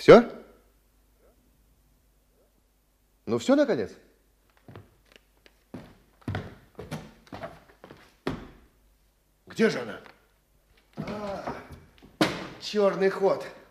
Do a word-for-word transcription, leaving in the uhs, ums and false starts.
Все? Ну все, наконец? Где же она? А, черный ход.